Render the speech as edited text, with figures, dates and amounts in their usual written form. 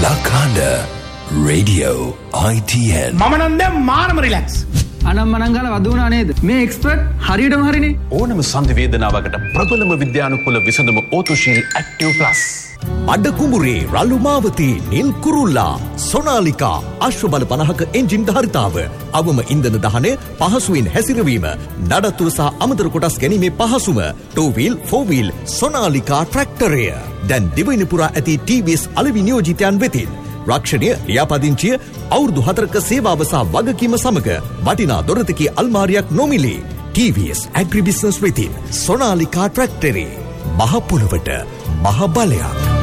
Lakanda Radio ITN. මම නම් දැන් මානම රිලැක්ස්. අනම්මනංගල වදුනා නේද? මේ එක්ස්පර්ට් හරියටම හරිනේ. ඕනම සන්ධි වේදනාවකට ප්‍රබලම විද්‍යානුකූල විසඳුම ඕතුශීල් ඇක්ටිව් ප්ලස්. අඩ කුඹුරේ රළු මාවතී නිල් කුරුල්ලා සොනාලිකා අශ්ව බල 50ක එන්ජින් ධාරිතාව අවම ඉන්ධන දහනය පහසුවෙන් හැසිරවීම නඩත්තුව සහ අමතර කොටස් ගැනීමේ පහසුම 2 wheel 4 wheel සොනාලිකා ට්‍රැක්ටරය දැන් දිවයින පුරා ඇති TVS අලෙවි නියෝජිතයන් වෙතින් රක්ෂණය ලියාපදිංචිය අවුරුදු 4ක සේවාව සහ වගකීම සමග වටිනා දොරතකී අල්මාරියක් නොමිලේ TVS ඇග්‍රි බිස්නස් වෙතින් සොනාලිකා ට්‍රැක්ටරේ මහ පොළොවට මහ බලයක්.